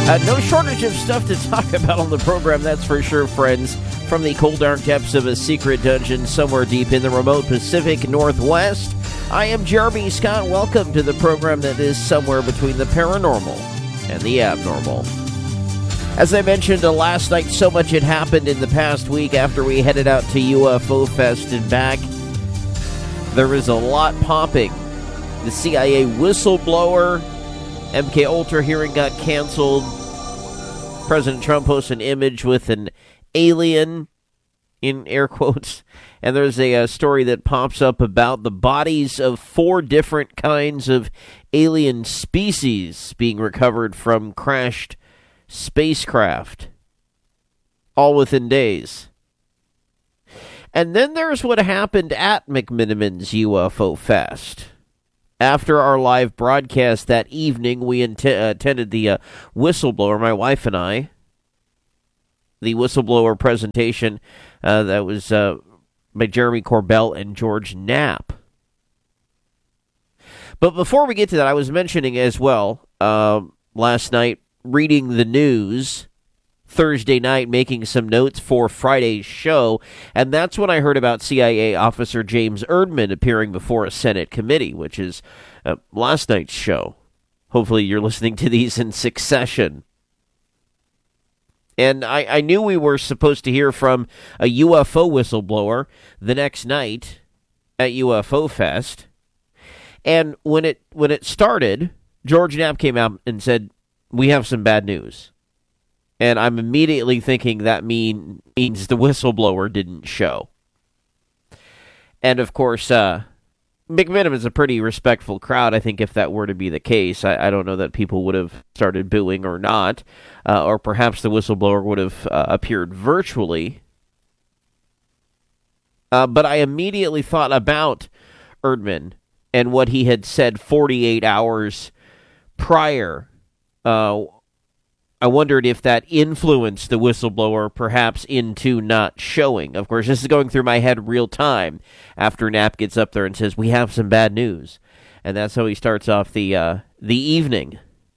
No shortage of stuff to talk about on the program, that's for sure, friends. From the cold, dark depths of a secret dungeon somewhere deep in the remote Pacific Northwest, I am Jeremy Scott. Welcome to the program that is somewhere between the paranormal and the abnormal. As I mentioned last night, so much had happened in the past week after we headed out to UFO Fest and back. There was a lot popping. The CIA whistleblower, MK Ultra hearing got canceled. President Trump posts an image with an alien, in air quotes, and there's a story that pops up about the bodies of 4 different kinds of alien species being recovered from crashed spacecraft, all within days. And then there's what happened at McMiniman's UFO Fest. After our live broadcast that evening, we attended the whistleblower, my wife and I, the whistleblower presentation that was by Jeremy Corbell and George Knapp. But before we get to that, I was mentioning as well last night, reading the news, Thursday night, making some notes for Friday's show, and that's when I heard about CIA officer James Erdman appearing before a Senate committee, which is last night's show. Hopefully you're listening to these in succession. And I knew we were supposed to hear from a UFO whistleblower the next night at UFO Fest, and when it started, George Knapp came out and said, "We have some bad news." And I'm immediately thinking that means the whistleblower didn't show. And, of course, McMiniman is a pretty respectful crowd. I think if that were to be the case, I don't know that people would have started booing or not. Or perhaps the whistleblower would have appeared virtually. But I immediately thought about Erdman and what he had said 48 hours prior. I wondered if that influenced the whistleblower perhaps into not showing. Of course, this is going through my head real time after Knapp gets up there and says, "We have some bad news." And that's how he starts off the evening.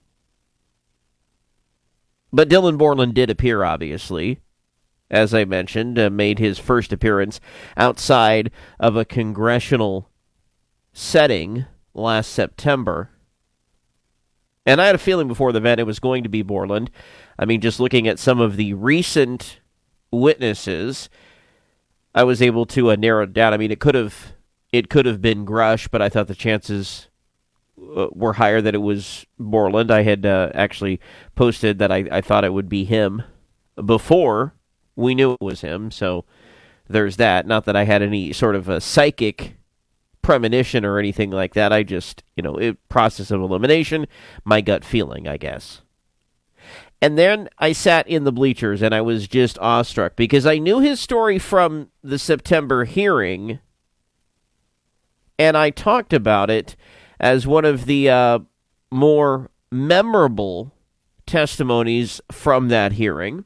But Dylan Borland did appear, obviously. As I mentioned, made his first appearance outside of a congressional setting last September. And I had a feeling before the event it was going to be Borland. I mean, just looking at some of the recent witnesses, I was able to narrow it down. I mean, it could have been Grush, but I thought the chances were higher that it was Borland. I had actually posted that I thought it would be him before we knew it was him, so there's that. Not that I had any sort of a psychic premonition or anything like that. I just, process of elimination, my gut feeling, I guess. And then I sat in the bleachers and I was just awestruck because I knew his story from the September hearing, and I talked about it as one of the more memorable testimonies from that hearing.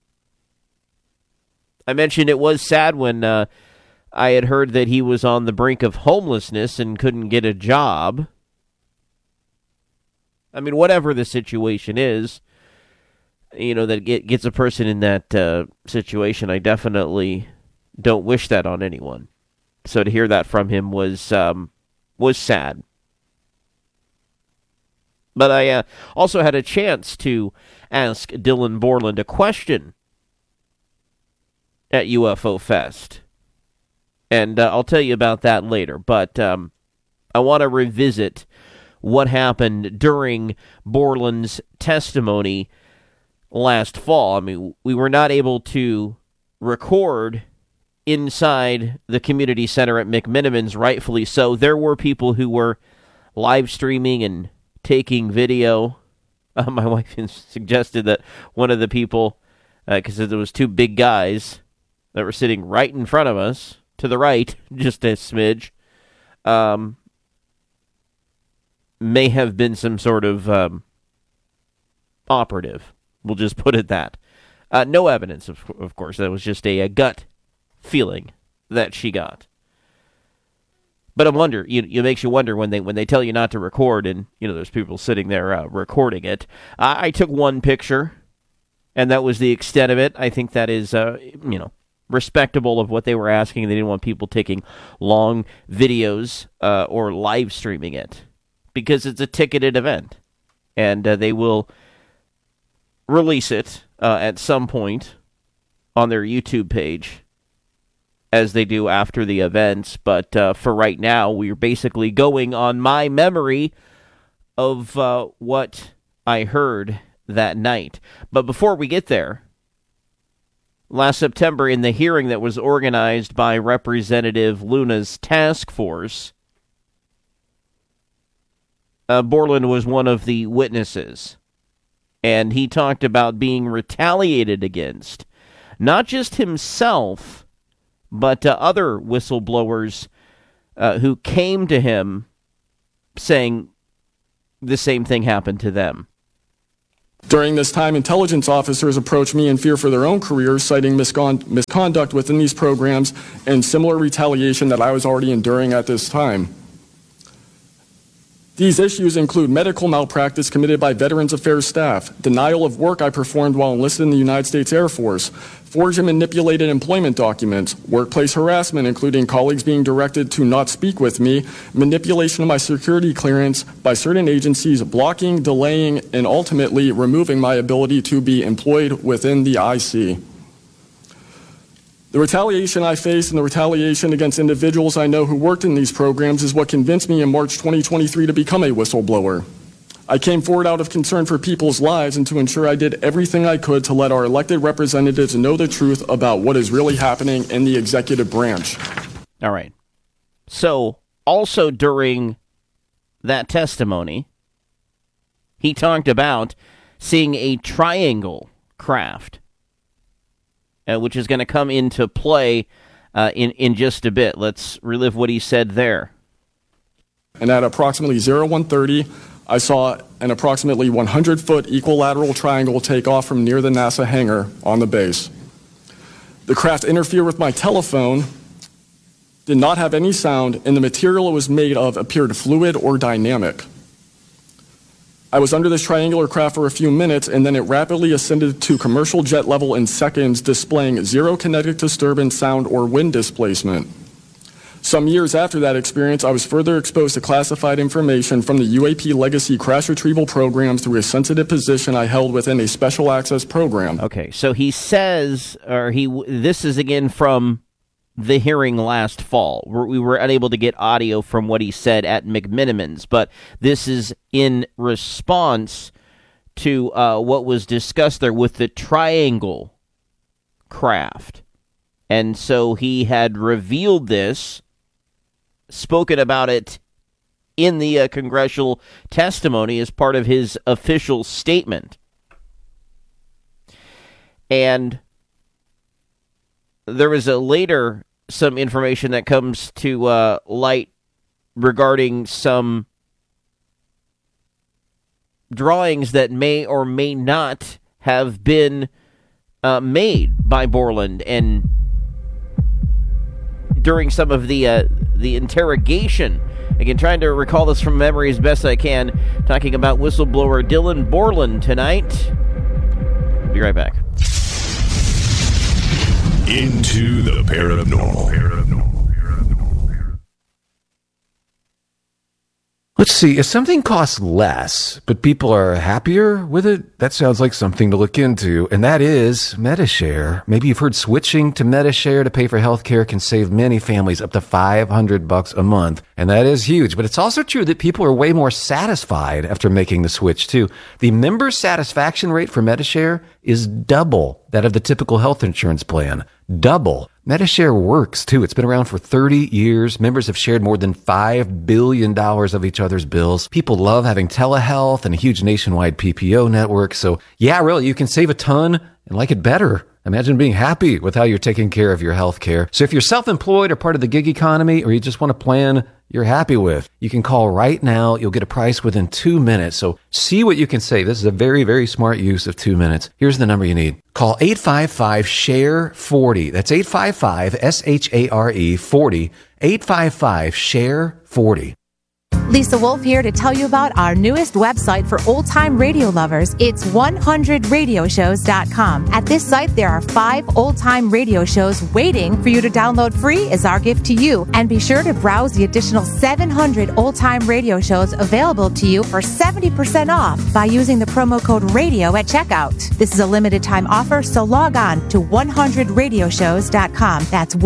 I mentioned it was sad when I had heard that he was on the brink of homelessness and couldn't get a job. I mean, whatever the situation is, that gets a person in that situation, I definitely don't wish that on anyone. So to hear that from him was sad. But I also had a chance to ask Dylan Borland a question at UFO Fest. And I'll tell you about that later. But I want to revisit what happened during Borland's testimony last fall. I mean, we were not able to record inside the community center at McMiniman's, rightfully so. There were people who were live streaming and taking video. My wife suggested that one of the people, because there was 2 big guys that were sitting right in front of us, to the right, just a smidge, may have been some sort of operative. We'll just put it that. No evidence, of course. That was just a gut feeling that she got. But I wonder, it makes you wonder when they tell you not to record, and there's people sitting there recording it. I took one picture, and that was the extent of it. I think that is, respectable of what they were asking. They didn't want people taking long videos or live streaming it because it's a ticketed event, and they will release it at some point on their YouTube page as they do after the events. But for right now, we're basically going on my memory of what I heard that night. But before we get there, last September, in the hearing that was organized by Representative Luna's task force, Borland was one of the witnesses, and he talked about being retaliated against, not just himself, but other whistleblowers who came to him saying the same thing happened to them. During this time, intelligence officers approached me in fear for their own careers, citing misconduct within these programs and similar retaliation that I was already enduring at this time. These issues include medical malpractice committed by Veterans Affairs staff, denial of work I performed while enlisted in the United States Air Force, forged and manipulated employment documents, workplace harassment, including colleagues being directed to not speak with me, manipulation of my security clearance by certain agencies, blocking, delaying, and ultimately removing my ability to be employed within the IC. The retaliation I faced and the retaliation against individuals I know who worked in these programs is what convinced me in March 2023 to become a whistleblower. I came forward out of concern for people's lives and to ensure I did everything I could to let our elected representatives know the truth about what is really happening in the executive branch. All right. So, also during that testimony, he talked about seeing a triangle craft, which is going to come into play in just a bit. Let's relive what he said there. And at approximately 0130, I saw an approximately 100-foot equilateral triangle take off from near the NASA hangar on the base. The craft interfered with my telephone, did not have any sound, and the material it was made of appeared fluid or dynamic. I was under this triangular craft for a few minutes, and then it rapidly ascended to commercial jet level in seconds, displaying zero kinetic disturbance, sound, or wind displacement. Some years after that experience, I was further exposed to classified information from the UAP legacy crash retrieval program through a sensitive position I held within a special access program. Okay, so he says, this is again from the hearing last fall. We were unable to get audio from what he said at McMinimans, but this is in response to what was discussed there with the triangle craft. And so he had revealed this, spoken about it in the congressional testimony as part of his official statement. And there was some information that comes to light regarding some drawings that may or may not have been made by Borland, and during some of the interrogation. Again, trying to recall this from memory as best I can, talking about whistleblower Dylan Borland tonight. Be right back. Into the paranormal. Let's see, if something costs less, but people are happier with it, that sounds like something to look into, and that is Medi-Share. Maybe you've heard switching to Medi-Share to pay for healthcare can save many families up to $500 a month, and that is huge. But it's also true that people are way more satisfied after making the switch, too. The member satisfaction rate for Medi-Share is double that of the typical health insurance plan. Double. Medi-Share works, too. It's been around for 30 years. Members have shared more than $5 billion of each other's bills. People love having telehealth and a huge nationwide PPO network. So, yeah, really, you can save a ton and like it better. Imagine being happy with how you're taking care of your health care. So if you're self-employed or part of the gig economy, or you just want a plan you're happy with, you can call right now. You'll get a price within 2 minutes. So see what you can save. This is a very, very smart use of 2 minutes. Here's the number you need. Call 855-SHARE-40. That's 855-SHARE-40. 855-SHARE-40. Lisa Wolf here to tell you about our newest website for old-time radio lovers. It's 100radioshows.com. At this site, there are 5 old-time radio shows waiting for you to download free as our gift to you. And be sure to browse the additional 700 old-time radio shows available to you for 70% off by using the promo code RADIO at checkout. This is a limited-time offer, so log on to 100radioshows.com. That's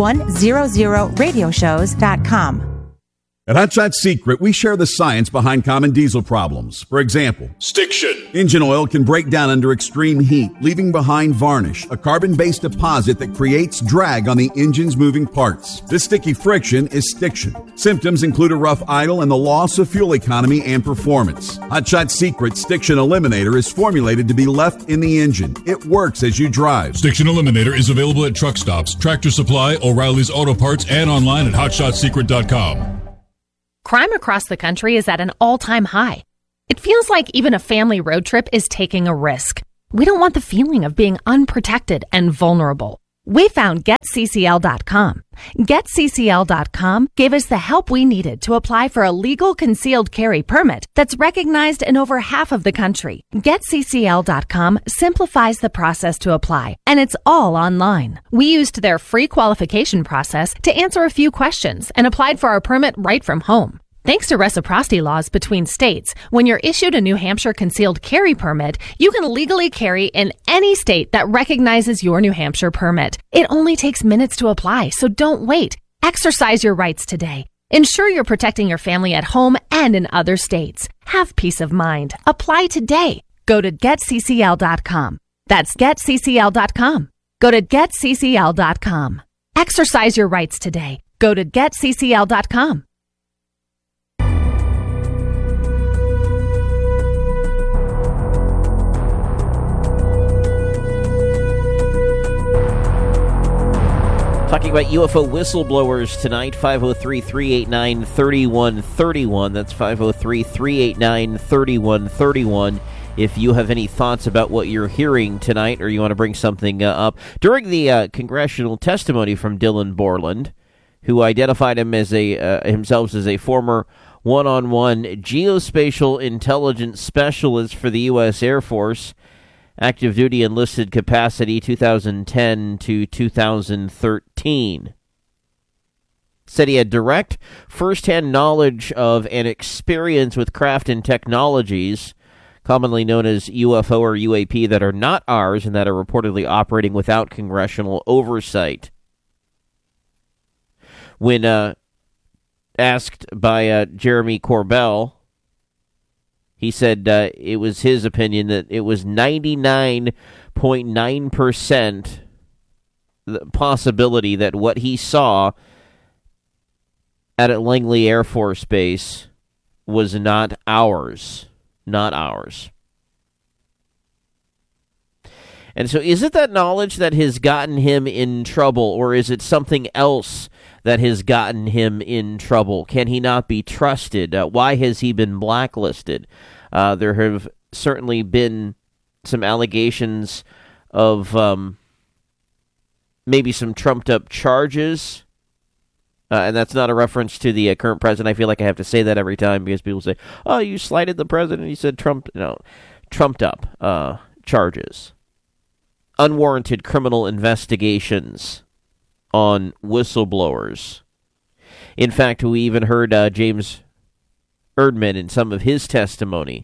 100radioshows.com. At Hot Shot Secret, we share the science behind common diesel problems. For example, Stiction. Engine oil can break down under extreme heat, leaving behind varnish, a carbon-based deposit that creates drag on the engine's moving parts. This sticky friction is stiction. Symptoms include a rough idle and the loss of fuel economy and performance. Hot Shot Secret Stiction Eliminator is formulated to be left in the engine. It works as you drive. Stiction Eliminator is available at truck stops, Tractor Supply, O'Reilly's Auto Parts, and online at hotshotsecret.com. Crime across the country is at an all-time high. It feels like even a family road trip is taking a risk. We don't want the feeling of being unprotected and vulnerable. We found GetCCL.com. GetCCL.com gave us the help we needed to apply for a legal concealed carry permit that's recognized in over half of the country. GetCCL.com simplifies the process to apply, and it's all online. We used their free qualification process to answer a few questions and applied for our permit right from home. Thanks to reciprocity laws between states, when you're issued a New Hampshire concealed carry permit, you can legally carry in any state that recognizes your New Hampshire permit. It only takes minutes to apply, so don't wait. Exercise your rights today. Ensure you're protecting your family at home and in other states. Have peace of mind. Apply today. Go to GetCCL.com. That's GetCCL.com. Go to GetCCL.com. Exercise your rights today. Go to GetCCL.com. Talking about UFO whistleblowers tonight, 503-389-3131. That's 503-389-3131. If you have any thoughts about what you're hearing tonight or you want to bring something up. During the congressional testimony from Dylan Borland, who identified him as himself as a former one-on-one geospatial intelligence specialist for the U.S. Air Force, active duty enlisted capacity 2010 to 2013. Said he had direct, first-hand knowledge of and experience with craft and technologies, commonly known as UFO or UAP, that are not ours and that are reportedly operating without congressional oversight. When asked by Jeremy Corbell, he said it was his opinion that it was 99.9% the possibility that what he saw at Langley Air Force Base was not ours. Not ours. And so is it that knowledge that has gotten him in trouble, or is it something else that has gotten him in trouble? Can he not be trusted? Why has he been blacklisted? There have certainly been some allegations of maybe some trumped-up charges, and that's not a reference to the current president. I feel like I have to say that every time because people say, oh, you slighted the president. You said trumped-up charges. Unwarranted criminal investigations on whistleblowers. In fact, we even heard James Erdman in some of his testimony,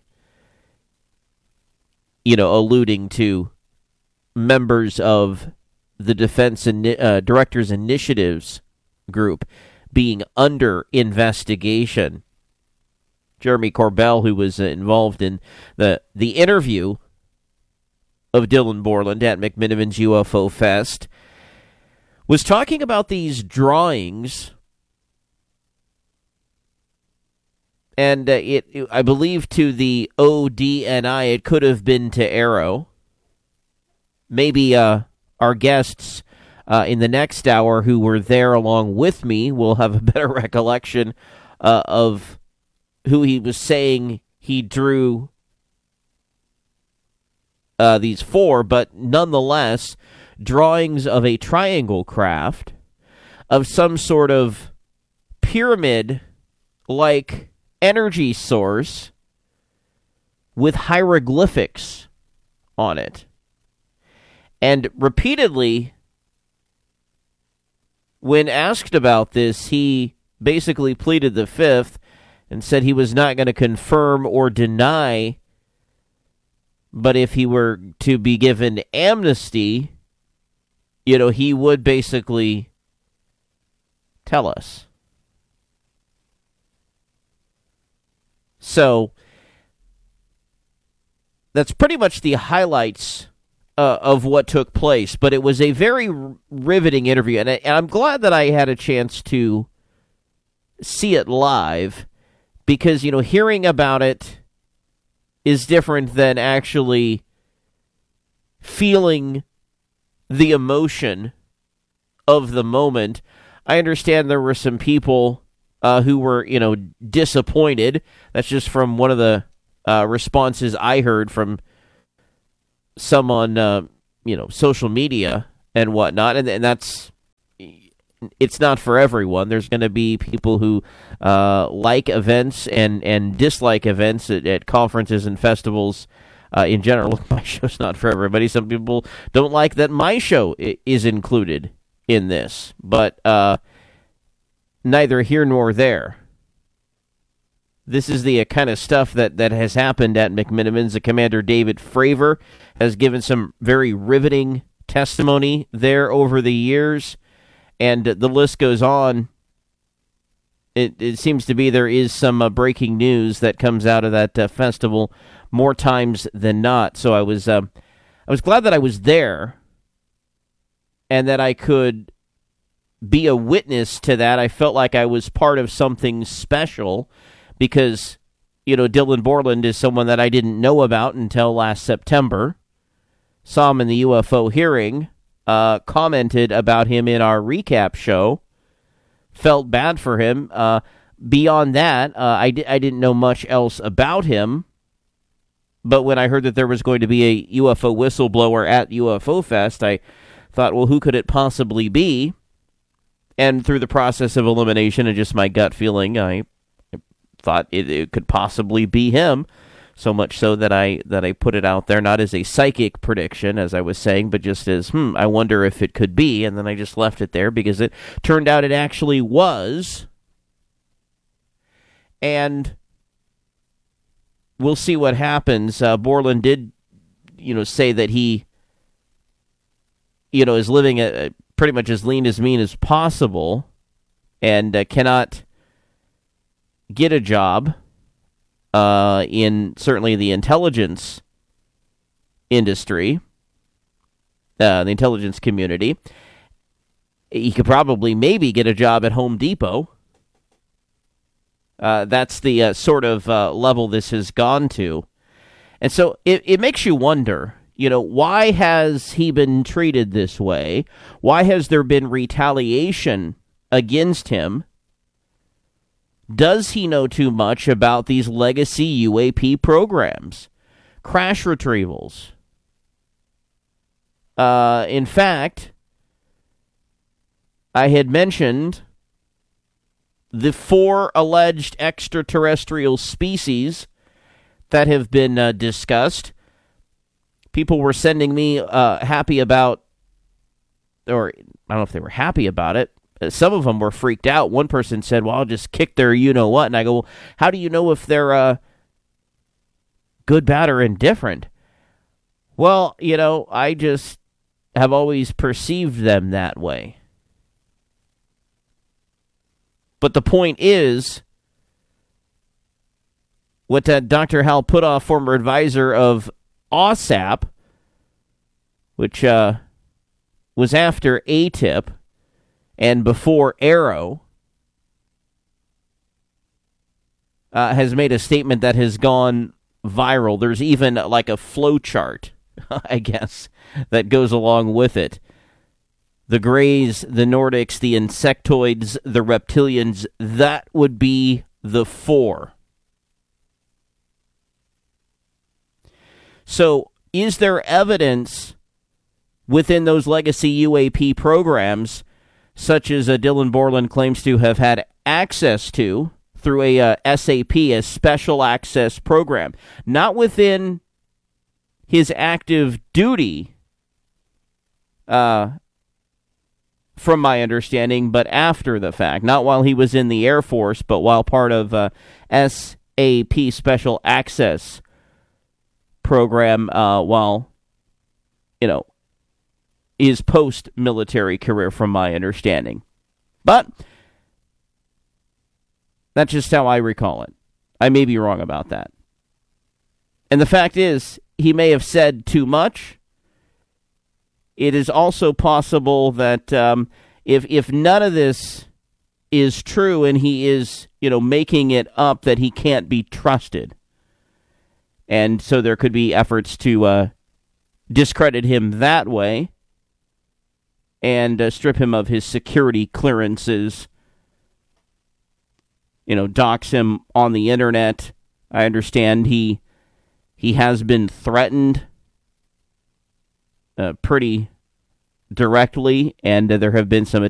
alluding to members of the Defense Directors Initiatives group being under investigation. Jeremy Corbell, who was involved in the interview of Dylan Borland at McMiniman's UFO Fest, was talking about these drawings, and I believe to the ODNI, it could have been to Arrow. Maybe our guests in the next hour who were there along with me will have a better recollection of who he was saying he drew these for, but nonetheless, drawings of a triangle craft of some sort of pyramid-like energy source with hieroglyphics on it. And repeatedly, when asked about this, he basically pleaded the fifth and said he was not going to confirm or deny, but if he were to be given amnesty, he would basically tell us. So that's pretty much the highlights of what took place, but it was a very riveting interview, and I'm glad that I had a chance to see it live, because, hearing about it is different than actually feeling the emotion of the moment. I understand there were some people who were, disappointed. That's just from one of the responses I heard from some on, social media and whatnot. And that's, it's not for everyone. There's going to be people who like events and dislike events at conferences and festivals in general. Look, my show's not for everybody. Some people don't like that my show is included in this, but neither here nor there. This is the kind of stuff that has happened at McMenamins. Commander David Fravor has given some very riveting testimony there over the years, and the list goes on. It seems to be there is some breaking news that comes out of that festival more times than not. So I was glad that I was there and that I could be a witness to that. I felt like I was part of something special, because, Dylan Borland is someone that I didn't know about until last September. Saw him in the UFO hearing, commented about him in our recap show, felt bad for him. Beyond that, I didn't know much else about him, but when I heard that there was going to be a UFO whistleblower at UFO Fest, I thought, well, who could it possibly be? And through the process of elimination and just my gut feeling, I thought it could possibly be him, so much so that I put it out there, not as a psychic prediction, as I was saying, but just as, I wonder if it could be, and then I just left it there because it turned out it actually was, and we'll see what happens. Borland did, say that he, is living pretty much as lean as mean as possible, and cannot get a job in certainly the intelligence industry, the intelligence community. He could probably maybe get a job at Home Depot. That's the sort of level this has gone to. And so it makes you wonder, why has he been treated this way? Why has there been retaliation against him? Does he know too much about these legacy UAP programs? Crash retrievals. In fact, I had mentioned the 4 alleged extraterrestrial species that have been discussed. People were sending me happy about, or I don't know if they were happy about it. Some of them were freaked out. One person said, well, I'll just kick their you-know-what. And I go, well, how do you know if they're good, bad, or indifferent? Well, I just have always perceived them that way. But the point is, what Dr. Hal Puthoff, former advisor of OSAP, which was after ATIP, and before Arrow, has made a statement that has gone viral. There's even like a flow chart, I guess, that goes along with it. The Greys, the Nordics, the insectoids, the reptilians, that would be the 4. So, is there evidence within those legacy UAP programs, such as Dylan Borland claims to have had access to through a SAP, a special access program, not within his active duty, from my understanding, but after the fact. Not while he was in the Air Force, but while part of SAP Special Access program, while, his post-military career, from my understanding. But that's just how I recall it. I may be wrong about that. And the fact is, he may have said too much. It is also possible that if none of this is true and he is, making it up, that he can't be trusted. And so there could be efforts to discredit him that way and strip him of his security clearances, dox him on the internet. I understand he has been threatened pretty directly, and there have been some